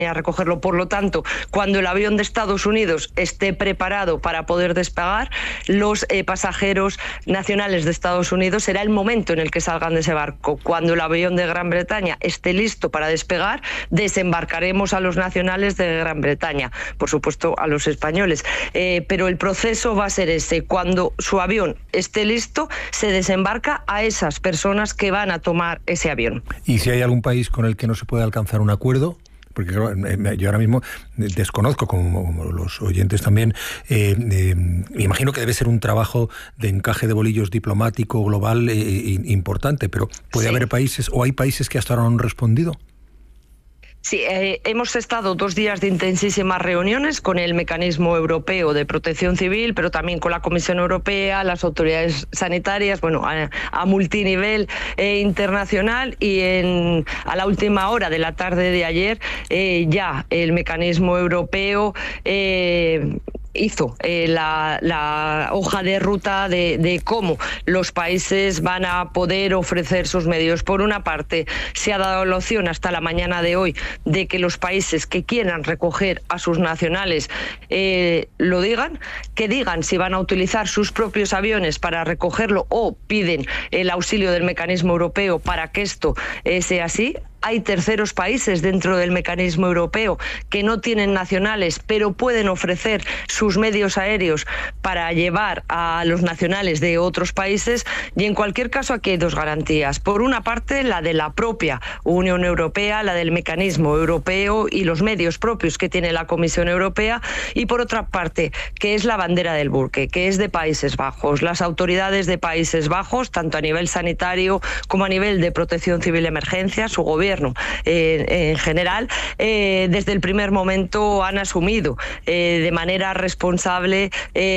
a recogerlo. Por lo tanto, cuando el avión de Estados Unidos esté preparado para poder despegar, los pasajeros nacionales de Estados Unidos será el momento en el que salgan de ese barco. Cuando el avión de Gran Bretaña esté listo para despegar, desembarcaremos a los nacionales de Gran Bretaña, por supuesto a los españoles. Pero el proceso va a ser ese: cuando su avión esté listo, se desembarca a esas personas que van a tomar ese avión. ¿Y si hay algún país con el que no se puede alcanzar un acuerdo? Porque yo ahora mismo desconozco, como los oyentes también, me imagino que debe ser un trabajo de encaje de bolillos diplomático global importante, pero ¿puede haber países, o hay países que hasta ahora no han respondido? Sí, hemos estado 2 días de intensísimas reuniones con el Mecanismo Europeo de Protección Civil, pero también con la Comisión Europea, las autoridades sanitarias, bueno, a multinivel internacional, y a la última hora de la tarde de ayer ya el Mecanismo Europeo hizo la hoja de ruta de cómo los países van a poder ofrecer sus medios. Por una parte, se ha dado la opción hasta la mañana de hoy de que los países que quieran recoger a sus nacionales lo digan, que digan si van a utilizar sus propios aviones para recogerlo o piden el auxilio del Mecanismo Europeo para que esto sea así. Hay terceros países dentro del Mecanismo Europeo que no tienen nacionales, pero pueden ofrecer sus medios aéreos para llevar a los nacionales de otros países. Y en cualquier caso, aquí hay 2 garantías. Por una parte, la de la propia Unión Europea, la del Mecanismo Europeo y los medios propios que tiene la Comisión Europea. Y por otra parte, que es la bandera del buque, que es de Países Bajos. Las autoridades de Países Bajos, tanto a nivel sanitario como a nivel de protección civil y emergencia, su gobierno en general, desde el primer momento han asumido de manera responsable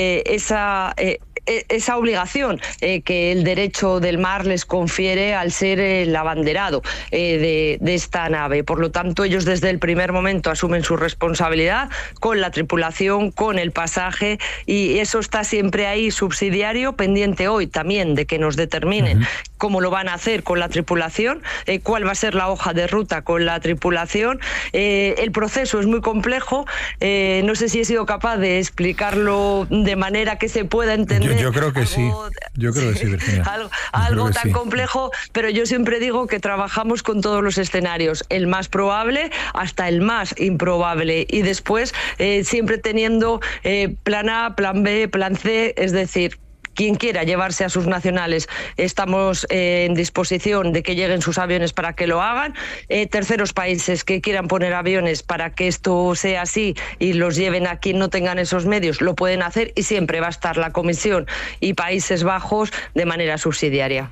esa obligación que el derecho del mar les confiere al ser el abanderado de esta nave. Por lo tanto, ellos desde el primer momento asumen su responsabilidad con la tripulación, con el pasaje, y eso está siempre ahí subsidiario, pendiente hoy también de que nos determinen cómo lo van a hacer con la tripulación, cuál va a ser la hoja de ruta con la tripulación. El proceso es muy complejo, no sé si he sido capaz de explicarlo de manera que se pueda entender. Yo creo que sí, Virginia. Algo tan complejo, pero yo siempre digo que trabajamos con todos los escenarios, el más probable hasta el más improbable, y después siempre teniendo plan A, plan B, plan C, es decir, quien quiera llevarse a sus nacionales, estamos en disposición de que lleguen sus aviones para que lo hagan. Terceros países que quieran poner aviones para que esto sea así y los lleven a quien no tengan esos medios, lo pueden hacer, y siempre va a estar la Comisión y Países Bajos de manera subsidiaria.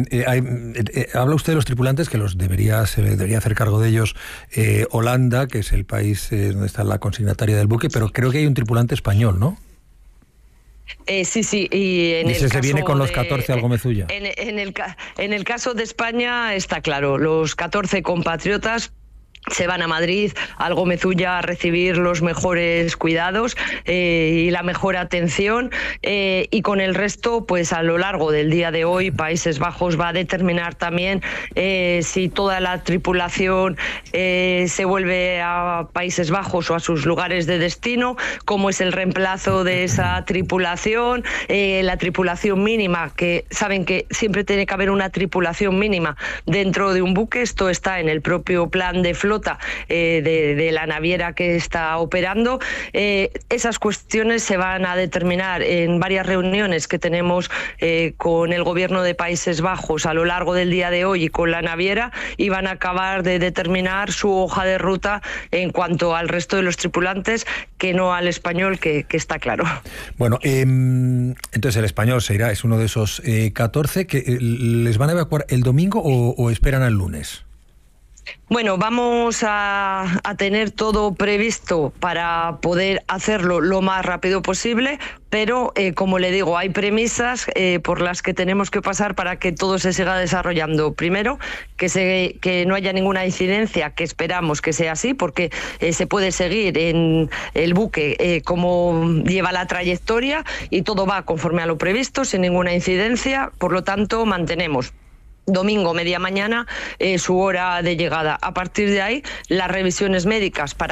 Habla usted de los tripulantes, que se debería hacer cargo de ellos Holanda, que es el país donde está la consignataria del buque, pero creo que hay un tripulante español, ¿no? Sí, y en ese el se caso viene con los 14 al Gómez-Ulla. En el caso de España está claro, los 14 compatriotas se van a Madrid, al Gómez-Ulla, a recibir los mejores cuidados y la mejor atención, y con el resto, pues a lo largo del día de hoy, Países Bajos va a determinar también si toda la tripulación se vuelve a Países Bajos o a sus lugares de destino, cómo es el reemplazo de esa tripulación, la tripulación mínima, que saben que siempre tiene que haber una tripulación mínima dentro de un buque. Esto está en el propio plan de flota de la naviera que está operando. Esas cuestiones se van a determinar en varias reuniones que tenemos con el gobierno de Países Bajos a lo largo del día de hoy y con la naviera, y van a acabar de determinar su hoja de ruta en cuanto al resto de los tripulantes, que no al español, que está claro. Bueno, entonces el español se irá, es uno de esos 14 que les van a evacuar el domingo o esperan al lunes. Bueno, vamos a tener todo previsto para poder hacerlo lo más rápido posible, pero como le digo, hay premisas por las que tenemos que pasar para que todo se siga desarrollando. Primero, que no haya ninguna incidencia, que esperamos que sea así, porque se puede seguir en el buque como lleva la trayectoria y todo va conforme a lo previsto, sin ninguna incidencia. Por lo tanto, mantenemos domingo, media mañana, su hora de llegada. A partir de ahí, las revisiones médicas para